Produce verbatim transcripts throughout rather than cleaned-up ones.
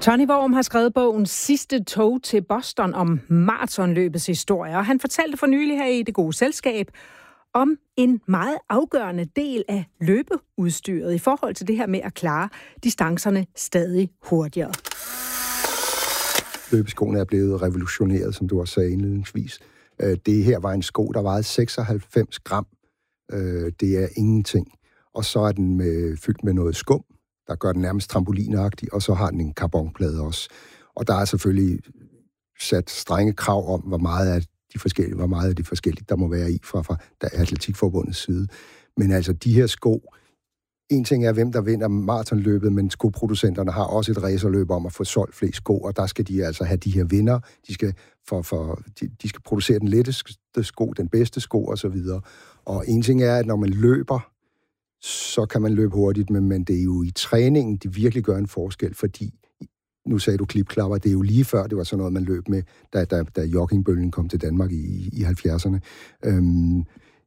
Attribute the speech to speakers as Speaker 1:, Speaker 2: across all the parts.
Speaker 1: Tony Worm har skrevet bogen Sidste tog til Boston om maratonløbets historie, og han fortalte for nylig her i Det Gode Selskab om en meget afgørende del af løbeudstyret i forhold til det her med at klare distancerne stadig hurtigere.
Speaker 2: Løbeskoene er blevet revolutioneret, som du også sagde indledningsvis. Det her var en sko, der vejede seksoghalvfems gram. Det er ingenting. Og så er den med, fyldt med noget skum, der gør den nærmest trampolinagtig, og så har den en carbonplade også. Og der er selvfølgelig sat strenge krav om, hvor meget af de forskellige, hvor meget af de forskellige, der må være i fra, fra der Atletikforbundets side. Men altså, de her sko, en ting er, hvem der vinder maratonløbet, men skoproducenterne har også et racerløb om at få solgt flest sko, og der skal de altså have de her vinder. De skal, for, for, de, de skal producere den letteste sko, den bedste sko osv. Og en ting er, at når man løber, så kan man løbe hurtigt, men, men det er jo i træningen, de virkelig gør en forskel, fordi, nu sagde du klipklapper, det er jo lige før, det var sådan noget, man løb med, da, da, da joggingbølgen kom til Danmark i, i halvfjerdserne. Øhm,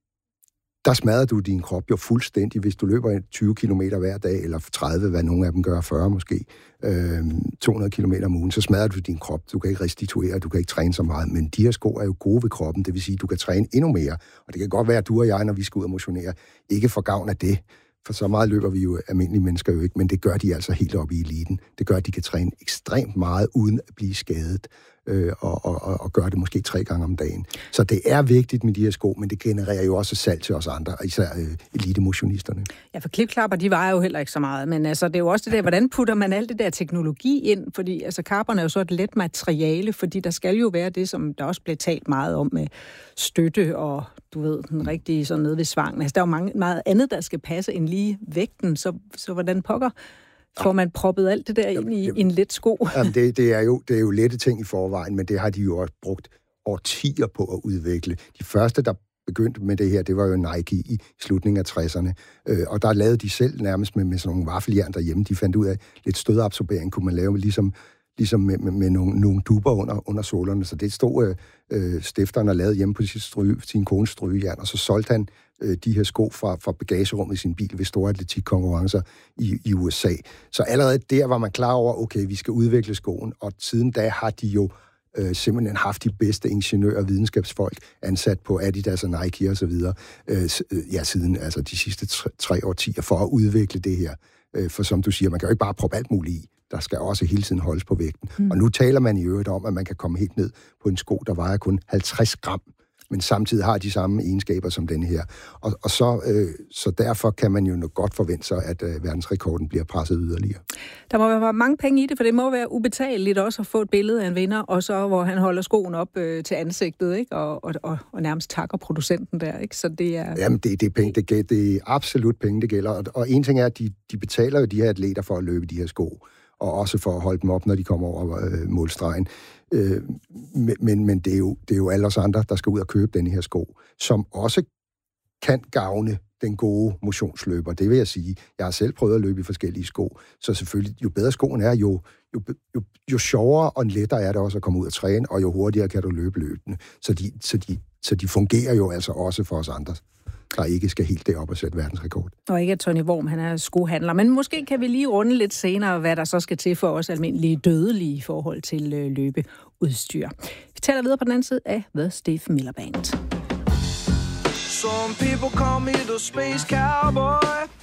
Speaker 2: der smadrer du din krop jo fuldstændig, hvis du løber tyve kilometer hver dag, eller tredive, hvad nogle af dem gør, fyrre måske, øhm, to hundrede kilometer om ugen, så smadrer du din krop. Du kan ikke restituere, du kan ikke træne så meget, men de her sko er jo gode ved kroppen, det vil sige, at du kan træne endnu mere. Og det kan godt være, at du og jeg, når vi skal ud og motionere, ikke får gavn af det, for så meget løber vi jo almindelige mennesker jo ikke, men det gør de altså helt op i eliten. Det gør, at de kan træne ekstremt meget, uden at blive skadet, øh, og, og, og, og gøre det måske tre gange om dagen. Så det er vigtigt med de her sko, men det genererer jo også salg til os andre, især øh, elitemotionisterne. Ja,
Speaker 1: for klipklapper, de vejer jo heller ikke så meget, men altså, det er jo også det der, hvordan putter man alt det der teknologi ind, fordi altså, carbon er jo så et let materiale, fordi der skal jo være det, som der også blev talt meget om med støtte og, du ved, den rigtige sådan nede ved svangen. Altså, der er jo mange, meget andet, der skal passe end lige vægten, så, så hvordan pokker får man proppet alt det der ind i en let sko?
Speaker 2: Jamen, det, det, er jo, det er jo lette ting i forvejen, men det har de jo også brugt årtier på at udvikle. De første, der begyndte med det her, det var jo Nike i slutningen af tresserne. Øh, og der lavede de selv nærmest med, med sådan nogle vaffeljern derhjemme. De fandt ud af, lidt stødabsorbering kunne man lave ligesom, ligesom med, med, med nogle, nogle duber under, under solerne. Så det stod øh, stifteren og lavede hjemme på sin, stryge, sin kones strygejern, og så solgte han øh, de her sko fra, fra bagagerummet i sin bil ved store atletikkonkurrencer i, i U S A. Så allerede der var man klar over, okay, vi skal udvikle skoen, og siden da har de jo øh, simpelthen haft de bedste ingeniører og videnskabsfolk ansat på Adidas og Nike og så videre, øh, ja, siden altså de sidste tre, tre årtier for at udvikle det her. Øh, for som du siger, man kan jo ikke bare proppe alt muligt i. Der skal også hele tiden holdes på vægten. Mm. Og nu taler man i øvrigt om, at man kan komme helt ned på en sko, der vejer kun halvtreds gram, men samtidig har de samme egenskaber som denne her. Og, og så, øh, så derfor kan man jo nok godt forvente sig, at øh, verdensrekorden bliver presset yderligere.
Speaker 1: Der må være mange penge i det, for det må være ubetaleligt også at få et billede af en vinder, og så hvor han holder skoen op øh, til ansigtet, ikke? Og, og, og, og nærmest takker producenten der, ikke? Så det er...
Speaker 2: Jamen, det, det er penge, det, gælder, det er absolut penge, det gælder. Og, og en ting er, at de, de betaler jo de her atleter for at løbe de her sko, og også for at holde dem op, når de kommer over øh, målstregen. Øh, men men det, er jo, det er jo alle os andre, der skal ud og købe denne her sko, som også kan gavne den gode motionsløber. Det vil jeg sige. Jeg har selv prøvet at løbe i forskellige sko, så selvfølgelig, jo bedre skoen er, jo, jo, jo, jo sjovere og lettere er det også at komme ud og træne, og jo hurtigere kan du løbe løbende. Så de, så de, så de fungerer jo altså også for os andre, der ikke skal helt derop og sætte verdensrekord.
Speaker 1: Og ikke at Tony Worm, han er skohandler. Men måske kan vi lige runde lidt senere, hvad der så skal til for os almindelige dødelige i forhold til øh, løbeudstyr. Vi taler videre på den anden side af The Steve Miller Band.
Speaker 3: Some people call me the space cowboy.